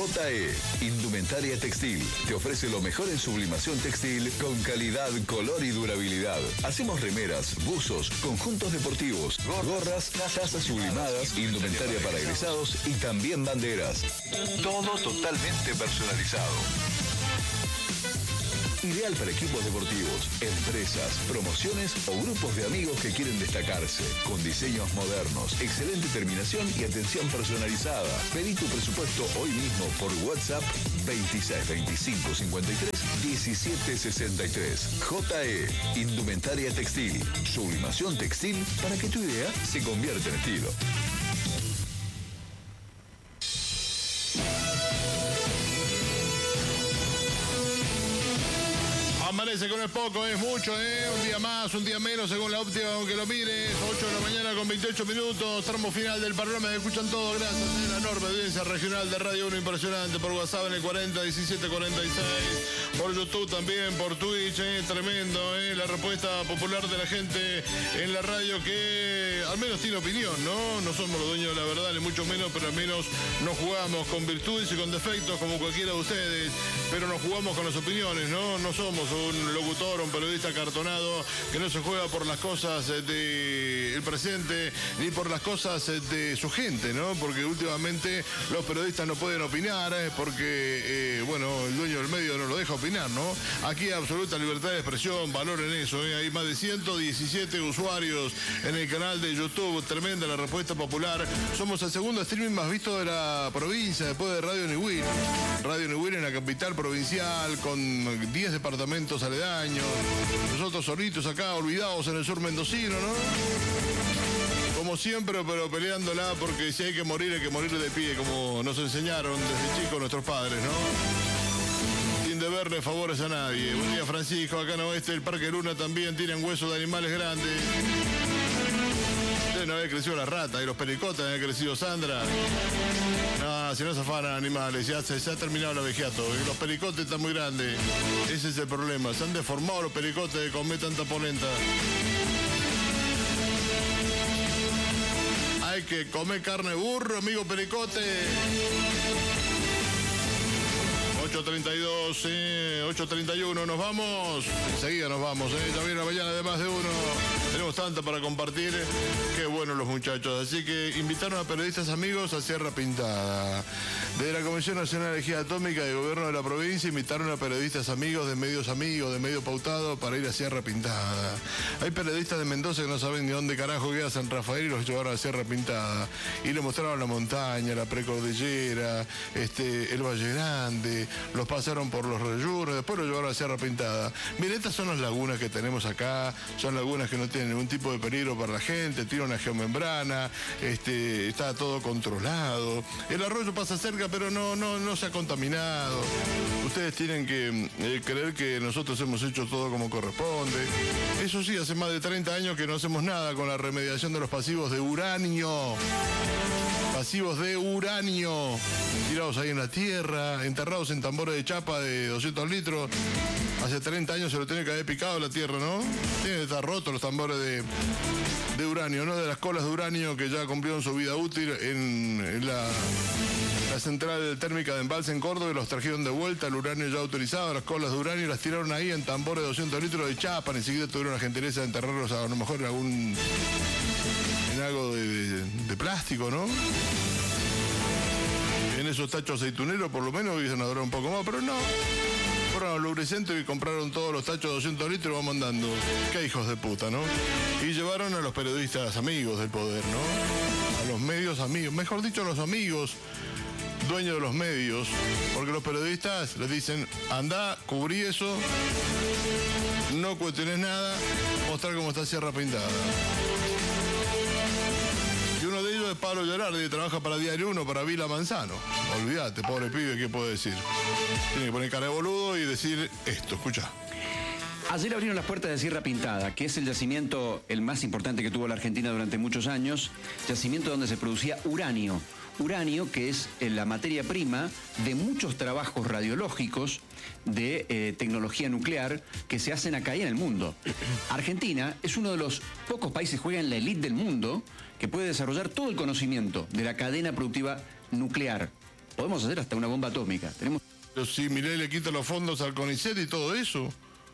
JE, Indumentaria Textil. Te ofrece lo mejor en sublimación textil con calidad, color y durabilidad. Hacemos remeras, buzos, conjuntos deportivos, gorras, tazas sublimadas, indumentaria para egresados y también banderas. Todo totalmente personalizado. Ideal para equipos deportivos, empresas, promociones o grupos de amigos que quieren destacarse. Con diseños modernos, excelente terminación y atención personalizada. Pedí tu presupuesto hoy mismo por WhatsApp 26 25 53 17 63. JE, Indumentaria Textil. Sublimación textil para que tu idea se convierta en estilo. Amanece con el poco, es mucho, un día más, un día menos, según la óptica, aunque lo mires. 8 de la mañana con 28 minutos, tramo final del programa, me escuchan todo, gracias a la enorme audiencia regional de Radio 1, impresionante, por WhatsApp en el 40 17 46, por YouTube también, por Twitch, tremendo, la respuesta popular de la gente en la radio que al menos tiene opinión, ¿no? No somos los dueños de la verdad, ni mucho menos, pero al menos nos jugamos con virtudes y con defectos como cualquiera de ustedes, pero nos jugamos con las opiniones, ¿no? No somos un locutor, un periodista cartonado que no se juega por las cosas del presente ni por las cosas de su gente, ¿no? Porque últimamente los periodistas no pueden opinar porque, bueno, el dueño del medio no lo deja opinar, ¿no? Aquí absoluta libertad de expresión, valoren eso, Hay más de 117 usuarios en el canal de YouTube, tremenda la respuesta popular. Somos el segundo streaming más visto de la provincia después de Radio Niwil. Radio Niwil en la capital provincial con 10 departamentos aledaños, nosotros solitos acá, olvidados en el sur mendocino, ¿no? Como siempre, pero peleándola, porque si hay que morir de pie, como nos enseñaron desde chicos nuestros padres, ¿no? Sin deberle favores a nadie. Buen día, Francisco, acá en Oeste, el Parque Luna también tienen huesos de animales grandes. No había crecido la rata y los pericotes, había crecido Sandra. No, si no se afanan animales, ya se ha terminado la vejiato. Los pericotes están muy grandes. Ese es el problema. Se han deformado los pericotes de comer tanta polenta. Hay que comer carne de burro, amigo pericote. 8:32, 8:31, nos vamos. Enseguida nos vamos, Ya viene la mañana de más de uno. Tenemos tanta para compartir. Qué bueno los muchachos. Así que invitaron a periodistas amigos a Sierra Pintada. Desde la Comisión Nacional de Energía Atómica y Gobierno de la provincia invitaron a periodistas amigos, de medio pautado, para ir a Sierra Pintada. Hay periodistas de Mendoza que no saben ni dónde carajo queda San Rafael y los llevaron a Sierra Pintada. Y le mostraron la montaña, la precordillera, el Valle Grande, los pasaron por los reyures, después los llevaron a Sierra Pintada. Miren, estas son las lagunas que tenemos acá, son lagunas que no tienen ningún tipo de peligro para la gente, tiene una geomembrana, está todo controlado. El arroyo pasa cerca, pero no se ha contaminado. Ustedes tienen que creer que nosotros hemos hecho todo como corresponde. Eso sí, hace más de 30 años que no hacemos nada con la remediación de los pasivos de uranio. Pasivos de uranio, tirados ahí en la tierra, enterrados en tambores de chapa de 200 litros. Hace 30 años se lo tiene que haber picado la tierra, ¿no? Tienen que estar rotos los tambores de uranio, ¿no? De las colas de uranio que ya cumplieron su vida útil en la central térmica de Embalse en Córdoba y los trajeron de vuelta, el uranio ya utilizado, las colas de uranio las tiraron ahí en tambores de 200 litros de chapa, ni siquiera tuvieron la gentileza de enterrarlos a lo mejor en algo de plástico, ¿no? En esos tachos aceituneros por lo menos hubiesen a durar un poco más, pero no. Fueron a los lubricentes y compraron todos los tachos de 200 litros y vamos andando. Qué hijos de puta, ¿no? Y llevaron a los periodistas amigos del poder, ¿no? A los medios amigos, mejor dicho a los amigos dueños de los medios, porque los periodistas les dicen, andá, cubrí eso, no cuestiones nada, mostrar cómo está Sierra Pintada. Y uno de ellos es Pablo Gerardi, trabaja para Diario 1, para Vila Manzano. Olvídate, pobre pibe, ¿qué puedo decir? Tiene que poner cara de boludo y decir esto, escucha. Ayer abrieron las puertas de Sierra Pintada, que es el yacimiento el más importante que tuvo la Argentina durante muchos años, yacimiento donde se producía uranio. Uranio, que es la materia prima de muchos trabajos radiológicos de tecnología nuclear que se hacen acá y en el mundo. Argentina es uno de los pocos países que juega en la élite del mundo que puede desarrollar todo el conocimiento de la cadena productiva nuclear. podemos hacer hasta una bomba atómica. Tenemos... Pero si Milei le quita los fondos al CONICET y todo eso,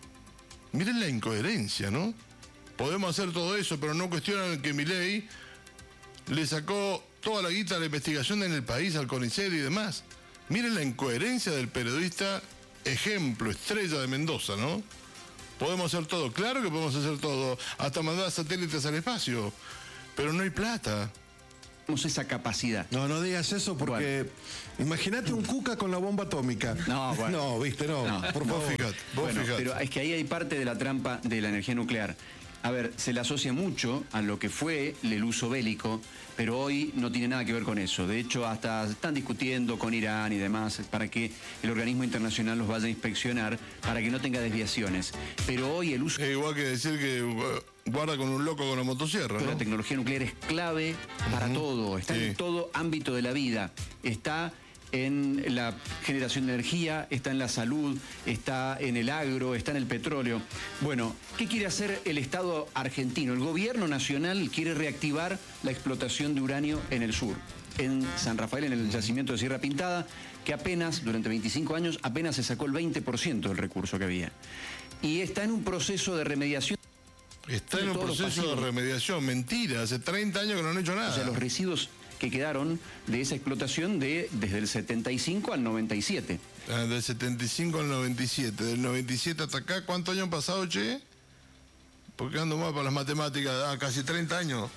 miren la incoherencia, ¿no? Podemos hacer todo eso, pero no cuestionan que Milei le sacó toda la guita de la investigación en el país al CONICET y demás. Miren la incoherencia del periodista ejemplo, estrella de Mendoza, ¿no? Podemos hacer todo, claro que podemos hacer todo, hasta mandar satélites al espacio, pero no hay plata. Tenemos esa capacidad. No digas eso porque imagínate un Cuca con la bomba atómica. No, bueno. No, viste, no. Por favor. Vos fijate. Pero es que ahí hay parte de la trampa de la energía nuclear. A ver, se le asocia mucho a lo que fue el uso bélico, pero hoy no tiene nada que ver con eso. De hecho, hasta están discutiendo con Irán y demás para que el organismo internacional los vaya a inspeccionar para que no tenga desviaciones. Pero hoy el uso... Es igual que decir que guarda con un loco con la motosierra, ¿no? La tecnología nuclear es clave para todo, está en todo ámbito de la vida. Está en la generación de energía, está en la salud, está en el agro, está en el petróleo. Bueno, ¿qué quiere hacer el Estado argentino? El gobierno nacional quiere reactivar la explotación de uranio en el sur, en San Rafael, en el yacimiento de Sierra Pintada, que apenas, durante 25 años, apenas se sacó el 20% del recurso que había. Y está en un proceso de remediación. Está en un proceso de remediación, mentira, hace 30 años que no han hecho nada. O sea, los residuos que quedaron de esa explotación desde el 75 al 97. Del 75 al 97. Del 97 hasta acá, ¿cuántos años han pasado, che? Porque ando mal para las matemáticas. Casi 30 años.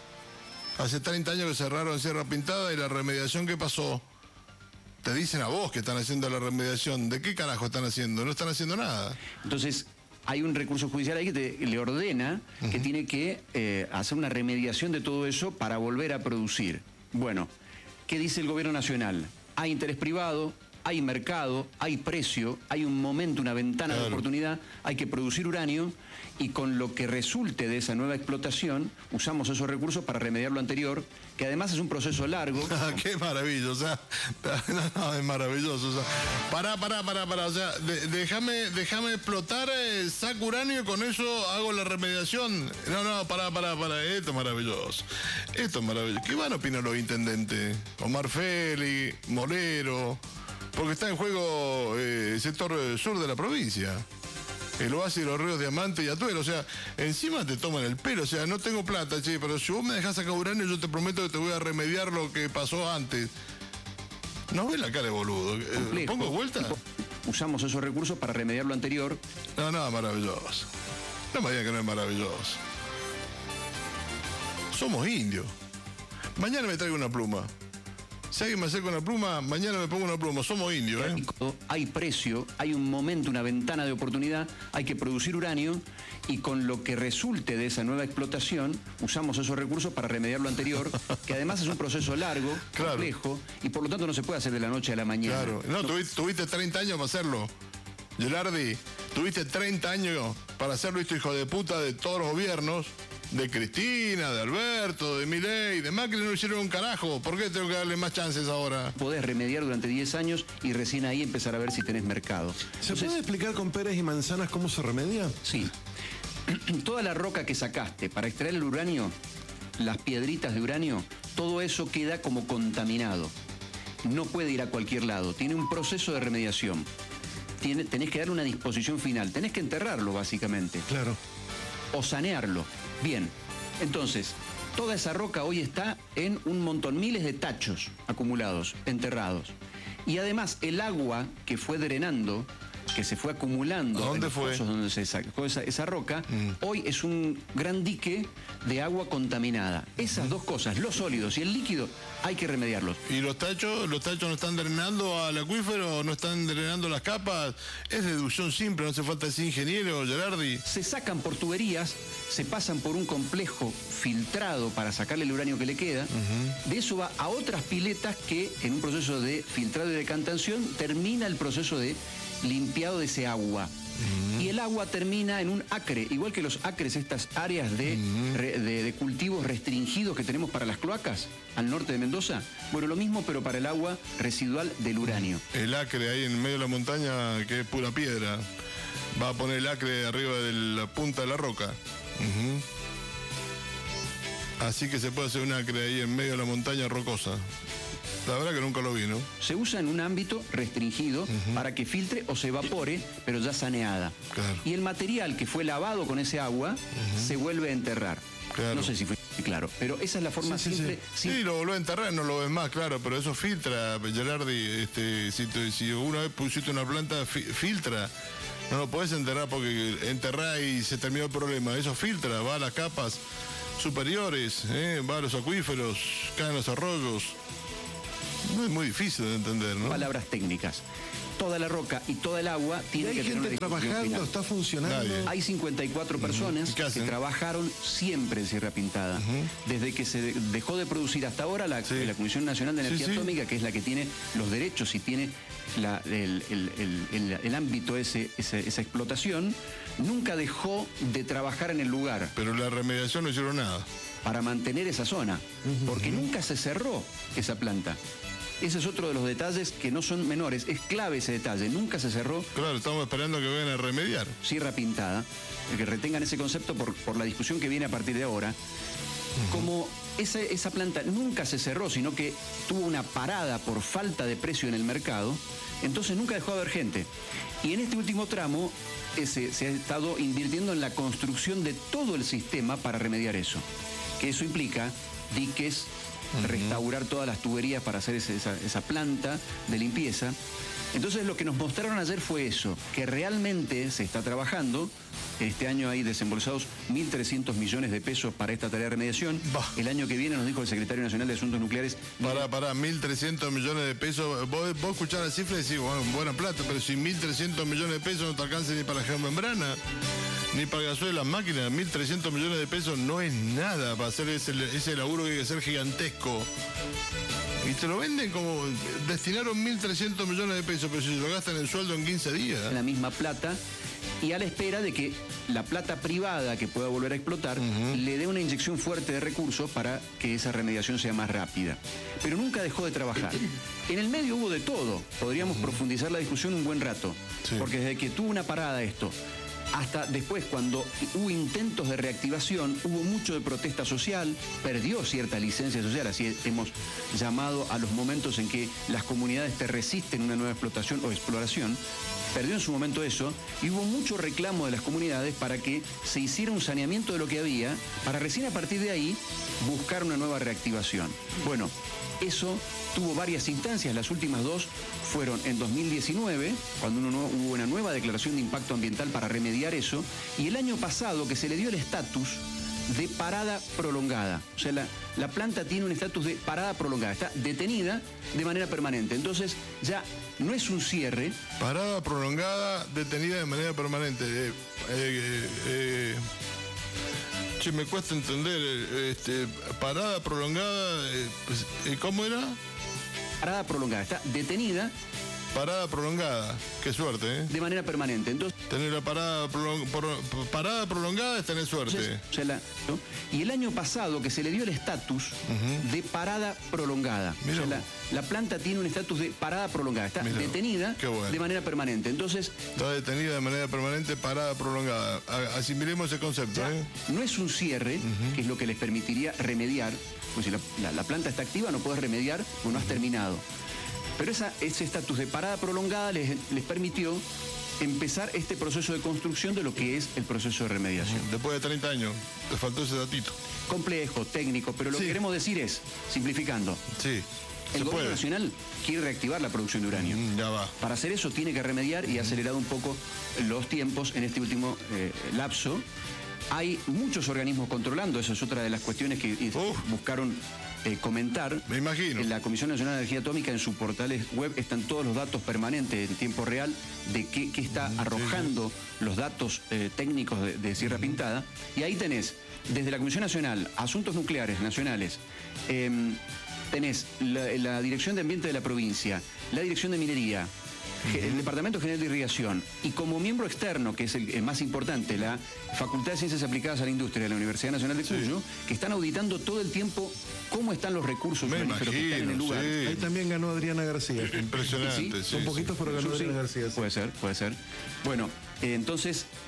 Hace 30 años que cerraron Sierra Pintada y la remediación, ¿qué pasó? Te dicen a vos que están haciendo la remediación. ¿De qué carajo están haciendo? No están haciendo nada. Entonces, hay un recurso judicial ahí que le ordena que tiene que hacer una remediación de todo eso para volver a producir. Bueno, ¿qué dice el gobierno nacional? Hay interés privado, hay mercado, hay precio, hay un momento, una ventana de oportunidad, hay que producir uranio y con lo que resulte de esa nueva explotación usamos esos recursos para remediar lo anterior, que además es un proceso largo. Qué maravilloso, o sea, no, es maravilloso, o sea, pará, o sea, déjame explotar, saco uranio y con eso hago la remediación. No, pará, esto es maravilloso. ¿Qué van a opinar los intendentes? Omar Félix, Molero, porque está en juego el sector sur de la provincia. El oasis de los ríos Diamante y Atuel, o sea, encima te toman el pelo, o sea, no tengo plata, che, pero si vos me dejás sacar uranio, yo te prometo que te voy a remediar lo que pasó antes. ¿No ves la cara de boludo? ¿Lo pongo de vuelta? Usamos esos recursos para remediar lo anterior. No, maravilloso. No me digan que no es maravilloso. Somos indios. Mañana me traigo una pluma. Si alguien me acerca una pluma, mañana me pongo una pluma. Somos indios, ¿eh? Hay precio, hay un momento, una ventana de oportunidad, hay que producir uranio y con lo que resulte de esa nueva explotación usamos esos recursos para remediar lo anterior, que además es un proceso largo, complejo, y por lo tanto no se puede hacer de la noche a la mañana. Claro, no, tuviste 30 años para hacerlo. Gerardi, tuviste 30 años para hacerlo, esto, hijo de puta, de todos los gobiernos. De Cristina, de Alberto, de Milei, de Macri no hicieron un carajo. ¿Por qué tengo que darle más chances ahora? Podés remediar durante 10 años y recién ahí empezar a ver si tenés mercado. ¿Se puede explicar con peras y manzanas cómo se remedia? Sí. Toda la roca que sacaste para extraer el uranio, las piedritas de uranio, todo eso queda como contaminado. No puede ir a cualquier lado. Tiene un proceso de remediación. Tenés que darle una disposición final. Tenés que enterrarlo, básicamente. Claro. O sanearlo. Bien, entonces, toda esa roca hoy está en un montón, miles de tachos acumulados, enterrados. Y además el agua que fue drenando, que se fue acumulando en los pozos donde se sacó esa roca, hoy es un gran dique de agua contaminada. Esas dos cosas, los sólidos y el líquido, hay que remediarlos. ¿Y los tachos no están drenando al acuífero? ¿No están drenando las capas? Es deducción simple, no hace falta ser ingeniero, Gerardi. Se sacan por tuberías, se pasan por un complejo filtrado para sacarle el uranio que le queda. De eso va a otras piletas que en un proceso de filtrado y decantación termina el proceso de limpiado de ese agua. Y el agua termina en un acre, igual que los acres, estas áreas de cultivos restringidos que tenemos para las cloacas al norte de Mendoza. Bueno, lo mismo, pero para el agua residual del uranio. El acre ahí en medio de la montaña, que es pura piedra. Va a poner el acre arriba de la punta de la roca. Así que se puede hacer un acre ahí en medio de la montaña rocosa. La verdad que nunca lo vi, ¿no? Se usa en un ámbito restringido para que filtre o se evapore, pero ya saneada. Claro. Y el material que fue lavado con ese agua se vuelve a enterrar. Claro. No sé si fue claro, pero esa es la forma simple. Sí, lo volvés a enterrar, no lo ves más, claro, pero eso filtra, Gerardi. Si una vez pusiste una planta, filtra. No lo podés enterrar porque enterrás y se terminó el problema. Eso filtra, va a las capas superiores, va a los acuíferos, caen los arroyos. No es muy difícil de entender, ¿no? Palabras técnicas. Toda la roca y toda el agua tiene que tener una gente distribución trabajando, final. está funcionando. Nadie. Hay 54 personas que hacen? trabajaron siempre en Sierra Pintada. Desde que se dejó de producir hasta ahora, la Comisión Nacional de Energía Atómica, que es la que tiene los derechos y tiene el ámbito esa explotación, nunca dejó de trabajar en el lugar Pero la remediación no hicieron nada. para mantener esa zona, porque nunca se cerró esa planta. Ese es otro de los detalles que no son menores, es clave ese detalle, nunca se cerró Claro, estamos esperando que vengan a remediar. Sierra Pintada, que retengan ese concepto por la discusión que viene a partir de ahora. Como esa planta nunca se cerró, sino que tuvo una parada por falta de precio en el mercado, entonces nunca dejó de haber gente. Y en este último tramo se ha estado invirtiendo en la construcción de todo el sistema para remediar eso. Que eso implica diques, restaurar todas las tuberías para hacer esa planta de limpieza. Entonces lo que nos mostraron ayer fue eso, que realmente se está trabajando. Este año hay desembolsados 1.300 millones de pesos para esta tarea de remediación. Bah. El año que viene, nos dijo el Secretario Nacional de Asuntos Nucleares... Para 1.300 millones de pesos. Vos escuchás la cifra y decís, bueno, buena plata, pero si 1.300 millones de pesos no te alcanza ni para la geomembrana, ni para el gasoil de las máquinas. 1.300 millones de pesos no es nada para hacer ese laburo que hay que ser gigantesco. Y te lo venden como destinaron 1.300 millones de pesos, pero si lo gastan en sueldo en 15 días. La misma plata, y a la espera de que la plata privada que pueda volver a explotar le dé una inyección fuerte de recursos para que esa remediación sea más rápida. Pero nunca dejó de trabajar. En el medio hubo de todo. Podríamos profundizar la discusión un buen rato. Sí. Porque desde que tuvo una parada esto, hasta después, cuando hubo intentos de reactivación, hubo mucho de protesta social, perdió cierta licencia social, así hemos llamado a los momentos en que las comunidades te resisten una nueva explotación o exploración. Perdió en su momento eso y hubo mucho reclamo de las comunidades para que se hiciera un saneamiento de lo que había, para recién a partir de ahí buscar una nueva reactivación. Bueno, eso tuvo varias instancias, las últimas dos fueron en 2019, cuando hubo una nueva declaración de impacto ambiental para remediar eso, y el año pasado que se le dio el estatus de parada prolongada. O sea, la planta tiene un estatus de parada prolongada, está detenida de manera permanente. Entonces ya no es un cierre. Parada prolongada, detenida de manera permanente. Che, me cuesta entender. Parada prolongada, ¿cómo era? Parada prolongada, está detenida. Parada prolongada, qué suerte, ¿eh? De manera permanente. Entonces, Tener la parada prolongada es tener suerte. o sea, ¿no? Y el año pasado que se le dio el estatus de parada prolongada. Mirá O sea, vos. la planta tiene un estatus de parada prolongada, está Mirá vos. detenida Qué bueno. de manera permanente. Entonces, Está detenida de manera permanente, parada prolongada. Asimilemos ese concepto, ya ¿eh? no es un cierre, que es lo que les permitiría remediar, pues si la planta está activa no puedes remediar o no has terminado. Pero ese estatus de parada prolongada les permitió empezar este proceso de construcción de lo que es el proceso de remediación. Después de 30 años, te faltó ese datito. Complejo, técnico, pero lo Sí. que queremos decir es, simplificando, Sí, el se gobierno puede. nacional quiere reactivar la producción de uranio. Ya va. Para hacer eso tiene que remediar y ha acelerado un poco los tiempos en este último lapso. Hay muchos organismos controlando, esa es otra de las cuestiones que buscaron comentar. Me imagino. En la Comisión Nacional de Energía Atómica, en sus portales web, están todos los datos permanentes en tiempo real de qué está arrojando los datos técnicos de Sierra Pintada. Y ahí tenés, desde la Comisión Nacional, Asuntos Nucleares Nacionales, tenés la Dirección de Ambiente de la provincia, la Dirección de Minería, el Departamento General de Irrigación y como miembro externo, que es el más importante, la Facultad de Ciencias Aplicadas a la Industria de la Universidad Nacional de Cuyo, que están auditando todo el tiempo cómo están los recursos Me uraníferos que están en el imagino, lugar. sí. Ahí también ganó Adriana García. Impresionante, Sí, sí. Son poquitos, pero ganó Sí, Adriana García. Sí. puede ser. Bueno, entonces,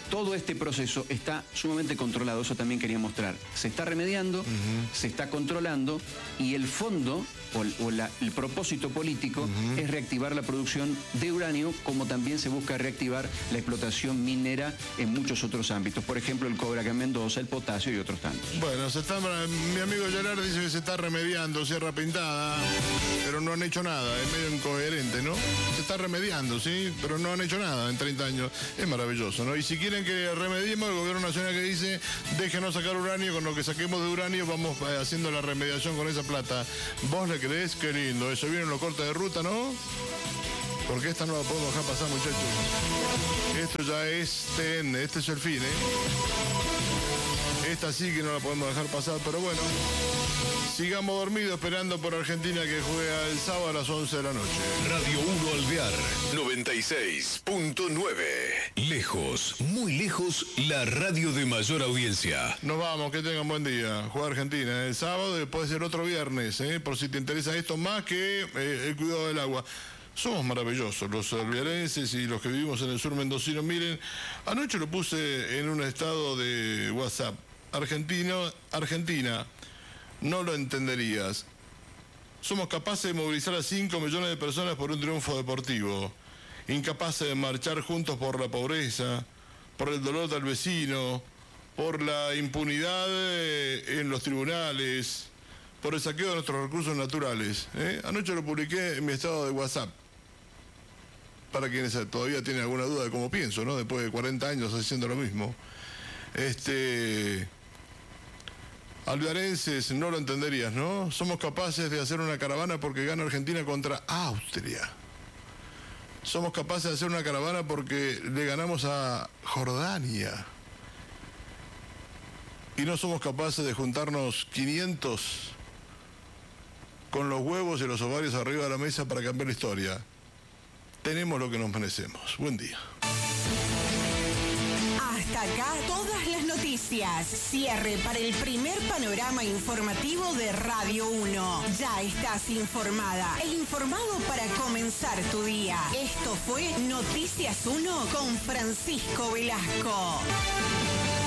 todo este proceso está sumamente controlado, eso también quería mostrar. Se está remediando, se está controlando y el fondo el propósito político es reactivar la producción de uranio, como también se busca reactivar la explotación minera en muchos otros ámbitos. Por ejemplo, el cobre acá en Mendoza, el potasio y otros tantos. Bueno, mi amigo Gerard dice que se está remediando Sierra Pintada, pero no han hecho nada, es medio incoherente, ¿no? Se está remediando, sí, pero no han hecho nada en 30 años. Es maravilloso, ¿no? Y si quieren que remediemos, el gobierno nacional que dice, déjenos sacar uranio, con lo que saquemos de uranio vamos haciendo la remediación con esa plata. ¿Vos le creés? Qué lindo, eso viene en los cortes de ruta, ¿no? Porque esta no la podemos dejar pasar, muchachos. Esto ya es TN, este es el fin, ¿eh? Esta sí que no la podemos dejar pasar, pero bueno. Sigamos dormidos esperando por Argentina que juega el sábado a las 11 de la noche. Radio 1 Alvear, 96.9. Lejos, muy lejos, la radio de mayor audiencia. Nos vamos, que tengan buen día. Juega Argentina el sábado y puede ser otro viernes, por si te interesa esto más que el cuidado del agua. Somos maravillosos los alvearenses y los que vivimos en el sur mendocino. Miren, anoche lo puse en un estado de WhatsApp. Argentina, no lo entenderías. Somos capaces de movilizar a 5 millones de personas por un triunfo deportivo. Incapaces de marchar juntos por la pobreza, por el dolor del vecino, por la impunidad en los tribunales, por el saqueo de nuestros recursos naturales. Anoche lo publiqué en mi estado de WhatsApp. Para quienes todavía tienen alguna duda de cómo pienso, ¿no? Después de 40 años haciendo lo mismo. Alvearenses, no lo entenderías, ¿no? Somos capaces de hacer una caravana porque gana Argentina contra Austria. Somos capaces de hacer una caravana porque le ganamos a Jordania. Y no somos capaces de juntarnos 500 con los huevos y los ovarios arriba de la mesa para cambiar la historia. Tenemos lo que nos merecemos. Buen día. Hasta acá todas las noticias. Cierre para el primer panorama informativo de Radio 1. Ya estás informada e informado para comenzar tu día. Esto fue Noticias 1 con Francisco Velasco.